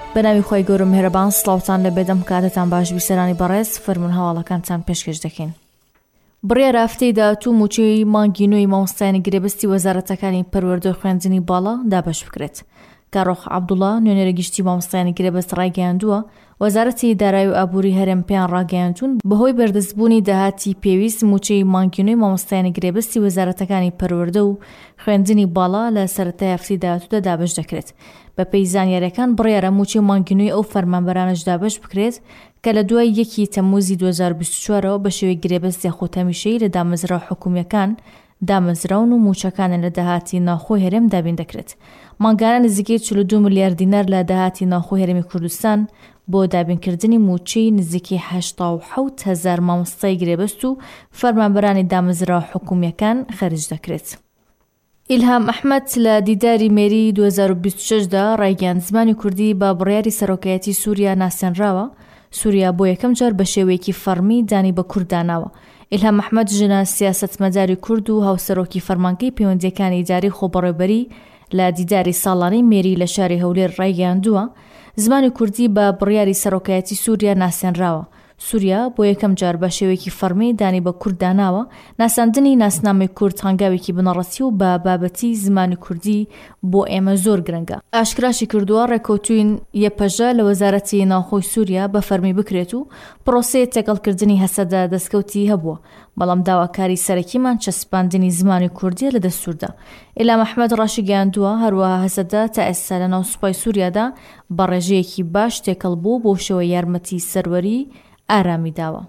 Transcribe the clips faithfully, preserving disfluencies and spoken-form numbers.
بەناوی خۆی گەورە و میهرەبان سڵاوتان لە بێدەم کاتتان باش بیسەرانی بەڕێز فەرمون هەواڵەکانتان پێشکەش دەکەین. بڕیارە هەفتەی داهاتوو موچەی مانگی نوێی مامۆستایانی گرێبەستی وەزارەتەکانی پەروەردە و خوێندنی باڵا دابەش بکرێت. کاڕۆخ عەبدوڵڵا نوێنەرە گشتی مامۆستایانی گرێبەست ڕایگەیاندووە وەزارەتی دارایی و ئابووری هەرێم پێیان ڕاگەیاندوون بەهۆی بەردەستبوونی داهاتی پێویست موچەی مانگی نوێی مامۆستایانی گرێبەستی وەزارەتەکانی پەروەردە و خوێندنی باڵا لە سەرەتای هەفتەی داهاتوودا دابەش دەکرێت. بە پێی زانیاریەکان بڕیارە موچەی مانگی نوێی ئەو فەرمانبەرانەش دابەش بکرێت کە لە دوای یەکی تەمموزی دوو هەزار و بیست و چوارەوە بە شێوەی گرێبەست یاخۆتەمیشەیی لە دامەزراو حکوومیەکان دامەزراون و موچەکانە لە داهاتی ناوخۆی هەرێم دابین دەکرێت. مانگانە نزیکەی چل و دوو ملیار دینار لە داهاتی ناوخۆی هەرێمی کوردستان بۆ دابینکردنی موچەی نزیکەی هەشتا و حەوت هەزار مامۆستای گرێبەست و فەرمانبەرانی دامەزراو حکوومیەکان خەرج دەکرێت. ئیلهام ئەحمەد لە دیداری مێری دوو هەزار و بیست و شەشدا ڕایگەیاند زمانی کوردی بە بڕیاری سەرۆکایەتی سووریا ناسێنراوە. سووریا بۆ یەکەم جار بە شێوەیەکی فەرمی دانی بە کورد داناوە. ئیلهام ئەحمەد ژنە سیاسەتمەداری کورد و هاوسەرۆکی فەرمانگەی پەیوەندیەکانی ئیداری خۆبەڕێوەبەری لە دیداری ساڵانەی مێری لە شاری هەولێر ڕایگەیاندووە زمانی کوردی بە بڕیاری سەرۆکایەتی سووریا ناسێنراوە. سووریا بۆ یەکەم جار بە شێوەیەکی فەرمی دانی بە کورد داناوە. ناساندنی ناسنامەی کورد هەنگاوێکی بنەڕەتی و بە بابەتی زمانی کوردی بۆ ئێمە زۆر گرنگە. ئاشکراشی کردووە ڕێکەوتووین یەپەژە لە وەزارەتی ناوخۆی سووریا بە فەرمی بکرێت و پرۆسەیە تێکەڵکردنی هەسەدا دەستکەوتی هەبووە، بەڵام داواکاری سەرەکیمان چەسپاندنی زمانی کوردیە لە دەستووردا. ئیلهام ئەحمەد ڕاشی گەیاندووە هەروەها هەسەدا تا ئێستا لە ناو سوپای سووریادا بە ڕێژەیەکی باش تێکەڵ بوو بۆ شێوە یارمەتی سەروەری ئارامی داوە.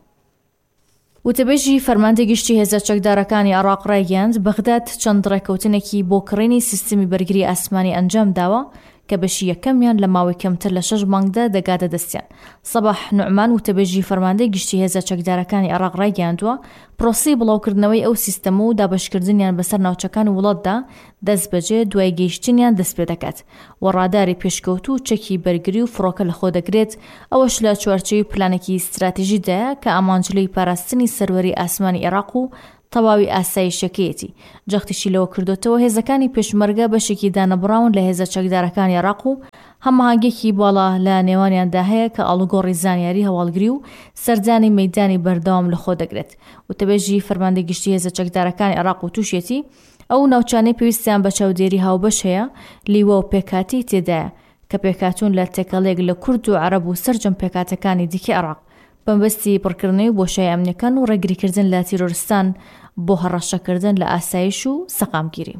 وتەبێژی فەرماندەی گشتی هێزە چەکدارەکانی عێراق ڕایگەیاند بەغداد چەند ڕێکەوتنێکی بۆ کڕینی سیستەمی بەرگری ئاسمانی ئەنجام داوە کە بەشی یەکەمیان لە ماوەی کەمتر لە شەش مانگدا دەگاتە دەستیان. سەباح نوعمان وتەبێژی فەرماندەی گشتی هێزە چەکدارەکانی عێراق ڕایگەیاندووە پرۆسەی بڵاوکردنەوەی ئەو سیستەمە و دابەشکردنیان بەسەر ناوچەکان وڵاتدا دەست بەجێ دوای گەیشتنیان دەست پێ دەکات و ڕاداری پێشکەوت و چەکی بەرگری و فڕۆکە لەخۆ دەگرێت. ئەوەش لە چوارچێوی پلانێکی استراتیژیدایە کە ئامانجلەی پاراستنی سەروەری ئاسمانی عێراق و تەواوی ئاسایشەکەیەتی. جەختیشی لەوە کردوتەوە هێزەکانی پێشمەرگە بەشێکی دانەبراون لە هێزە چەکدارەکانی عێراق و هەماهەنگێکی باڵا لە نێوانیاندا هەیە کە ئاڵوگۆڕی زانیاری هەواڵگری و سەردانی مەیدانی بەردەوام لەخۆ دەگرێت. وتەبێژی فەرماندەی گشتی هێزە چەکدارەکانی عێراق و تووشێتی ئەو ناوچانەی پێویستیان بە چاودێری هاوبەش هەیە لیوە و پێکاتی تێدایە کە پێکاتون لە تێکەڵێک لە کورد و عەرەب و سەرجەم پێکاتەکانی دیکەی عێراق بەمبەستی پڕکردنەوەی بۆشای ئەمنیەکان و ڕێگریکردن لە تیرۆریستان بۆ هەڕەشەکردن لە ئاسایش و سەقامگیری.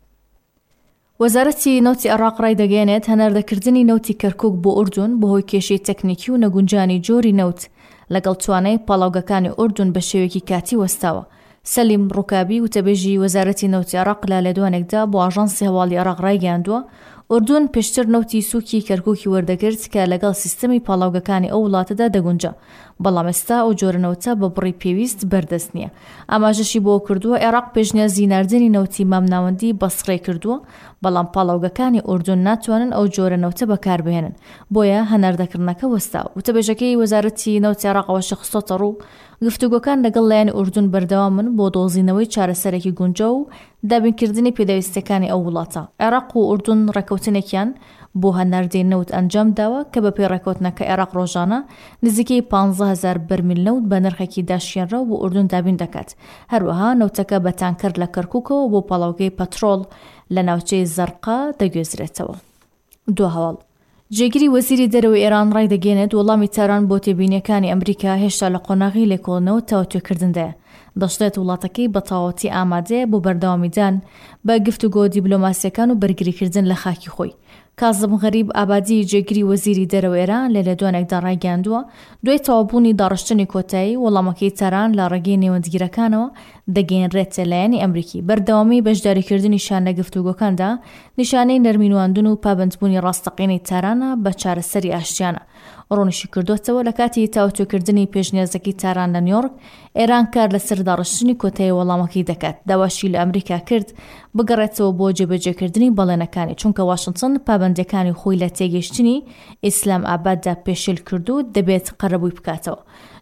وەزارەتی نەوتی عێراق ڕای دەگەێنێت هەناردەکردنی نەوتی کەرکووک بۆ ئوردون بەهۆی کێشەی تەکنیکی و نەگونجانی جۆری نەوت لەگەڵ توانای پاڵاوگەکانی ئوردون بە شێوەیەکی کاتی وەستاوە. سەلیم ڕووکابی وتەبێژی وەزارەتی نەوتی عێراق لە لێدوانێکدا بۆ ئاژانسی هەواڵی عێراق ڕایگەیاندووە ئوردون پێشتر نەوتی سووکی کەرکووکی وەردەگرت کە لەگەڵ سیستەمی پاڵاوگەکانی ئەو وڵاتەدا دەگونجا، بەڵام ئێستا ئەو جۆرە نەوتە بە بڕی پێویست بەردەست نییە. ئاماژەشی بۆ کردووە عێراق پێشنیازی ناردنی نەوتی مامناوەندی بەسڕێ کردووە، بەڵام پاڵاوگەکانی ئوردون ناتوانن ئەو جۆرە نەوتە بەکاربهێنن، بۆیە هەناردەکردنەکە وەستا. وتەبێژەکەی وەزارەتی نەوتی عێراقەوە شەخصۆتە ڕوو گفتوگۆکان لەگەڵ لایەنی ئوردون بەردەوامن بۆ دۆزینەوەی چارەسەرێکی گونجە و دابینکردنی پێدەویستەکانی ئەو وڵاتە. عێراق و ئوردون ڕێکەوتنێکیان بۆ هەناردەی نەوت ئەنجام داوە کە بە پێی ڕێکەوتنەکە عێراق ڕۆژانە نزیکەی پانزە هەزار بەرمیل نەوت بە نرخێکی داشێنرا بۆ ئوردون دابین دەکات. هەروەها نەوتەکە بە تانکەر لە کەرکووکەوە بۆ پاڵاوگەی پەترۆڵ لە ناوچەی زەرقا دەگوێزرێتەوە. دو هەواڵ جێگیری وەزیری دەرەوەی ئێران ڕای دەگەێنێت وەڵامی تاران بۆ تێبینیەکانی ئەمریکا هێشتا لە قۆناغی لێکۆڵنەوە تاوتوێکردندایە. دەشڵێت وڵاتەکەی بە تەواوەتی ئامادەیە بۆ بەردەوامیدان بە گفتوگۆ دیبلۆماسیەکان و بەرگریکردن لە خاکی خۆی. کازم غەریب ئابادی جێگیری وەزیری دەرەوەی ئێران لە لێدوانێکدا ڕایگەیاندووە دوای تەوابوونی داڕشتنی کۆتایی وەڵامەکەی تاران لە ڕێگەی نێوەندگیرەکانەوە دەگەیەنرێتە لایەنی ئەمریکی. بەردەوامی بەشداریکردنی شان لە گفتوگۆکاندا نیشانەی نەرمینواندن و پابندبوونی ڕاستەقینەی تارانە بە چارەسەری ئاشتیانە. ڕۆنیشی کردوتەوە لە کاتی تاوتوێکردنی پێشنیازەکەی تاران لە نیویۆرک ئێران کار لەسەر داڕشتنی کۆتایی وەڵامەکەی دەکات. داواشی لە ئەمریکا کرد بگەڕێتەوە بۆ جێبەجێکردنی بەڵێنەکانی چونکە واشنگتن پابندەکانی خۆی لە تێگەیشتنی ئیسلام ئاباددا پێشێل کردو دەبێت قەرەبووی بکاتەوە.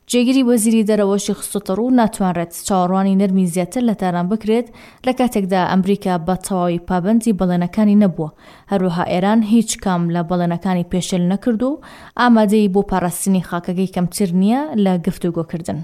جێگیری وەزیری دەرەوەشی خستوتە ڕوو ناتوانرێت چاوەڕوانی نەرمی زیاتر لە تاران بکرێت لە کاتێکدا ئەمریکا بە تەواوی پابەندی بەڵێنەکانی نەبووە. هەروەها ئێران هیچ کام لە بەڵێنەکانی پێشێل نەکرد و ئامادەی بۆ پاراستنی خاکەکەی کەمتر نییە لە گفتوگۆکردن.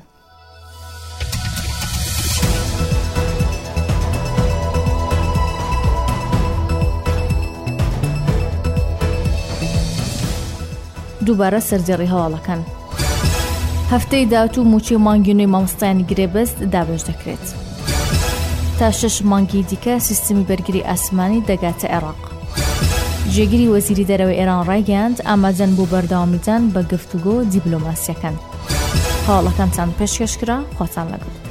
دووبارە سەرجێڕی هەواڵەکان. هەفتەی داهاتوو موچەی مانگی نوێی مامۆستایانی گرێبەست دابەش دەکرێت. تا شەش مانگی دیکە سیستمی بەرگری ئاسمانی دەگاتە عێراق. جێگیری وەزیری دەرەوەی ئێران ڕایگەیاند ئامادەن بۆ بەردەوامیدان بە گفتوگۆ دیپلۆماسیەکان. هەواڵەکانتان پێشکەشکرا. خواتان لەگەڵ.